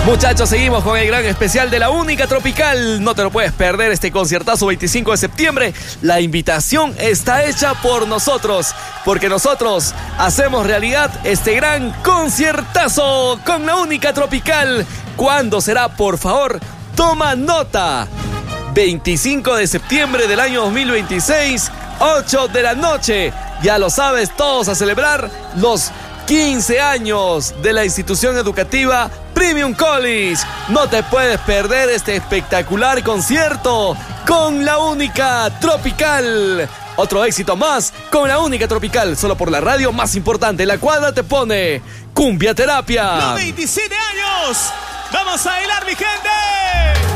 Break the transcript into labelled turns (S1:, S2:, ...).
S1: Muchachos, seguimos con el gran especial de La Única Tropical. No te lo puedes perder, este conciertazo 25 de septiembre. La invitación está hecha por nosotros, porque nosotros hacemos realidad este gran conciertazo con La Única Tropical. ¿Cuándo será? Por favor, toma nota. 25 de septiembre del año 2026, 8 de la noche. Ya lo sabes, todos a celebrar los 15 años de la institución educativa Premium College. No te puedes perder este espectacular concierto con La Única Tropical. Otro éxito más con La Única Tropical, solo por la radio más importante. La Cuadra te pone Cumbia Terapia.
S2: Los 27 años. Vamos a bailar, mi gente.